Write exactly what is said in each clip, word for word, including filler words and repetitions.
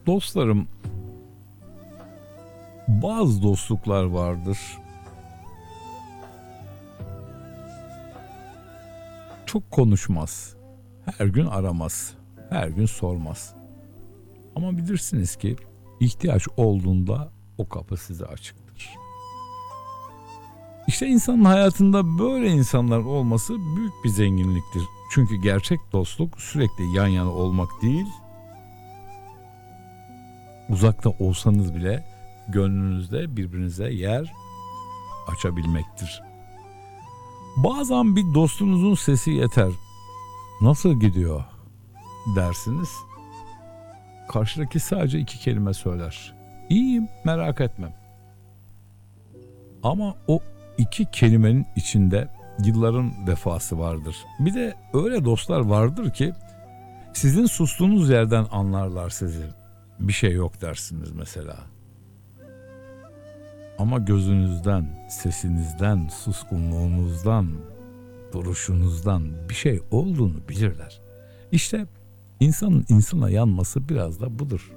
Dostlarım, bazı dostluklar vardır. Çok konuşmaz. Her gün aramaz. Her gün sormaz. Ama bilirsiniz ki ihtiyaç olduğunda o kapı size açıktır. İşte insanın hayatında böyle insanlar olması büyük bir zenginliktir. Çünkü gerçek dostluk sürekli yan yana olmak değil, uzakta olsanız bile gönlünüzde birbirinize yer açabilmektir. Bazen bir dostunuzun sesi yeter. Nasıl gidiyor dersiniz. Karşıdaki sadece iki kelime söyler. İyiyim, merak etmem. Ama o iki kelimenin içinde yılların vefası vardır. Bir de öyle dostlar vardır ki sizin sustuğunuz yerden anlarlar sizi. Bir şey yok dersiniz mesela. Ama gözünüzden, sesinizden, suskunluğunuzdan, duruşunuzdan bir şey olduğunu bilirler. İşte insanın insana yanması biraz da budur.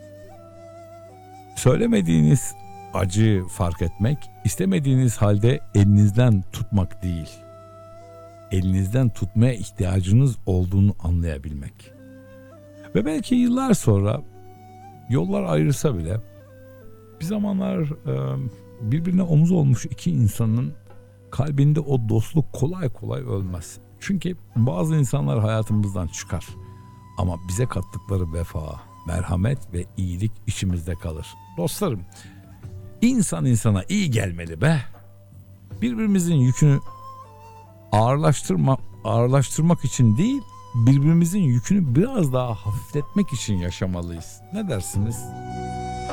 Söylemediğiniz acıyı fark etmek, istemediğiniz halde elinizden tutmak değil, elinizden tutmaya ihtiyacınız olduğunu anlayabilmek. Ve belki yıllar sonra yollar ayrılsa bile bir zamanlar birbirine omuz olmuş iki insanın kalbinde o dostluk kolay kolay ölmez. Çünkü bazı insanlar hayatımızdan çıkar ama bize kattıkları vefa, merhamet ve iyilik içimizde kalır. Dostlarım, insan insana iyi gelmeli be. Birbirimizin yükünü ağırlaştırma, ağırlaştırmak için değil, birbirimizin yükünü biraz daha hafifletmek için yaşamalıyız. Ne dersiniz?